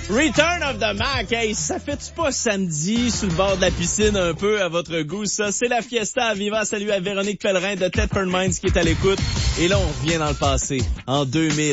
Return of the Mac, hey, ça fait-tu pas samedi sur le bord de la piscine un peu à votre goût, ça? C'est la Fiesta à Viva. Salut à Véronique Pellerin de Tedford Mines qui est à l'écoute. Et là, on revient dans le passé, en 2000.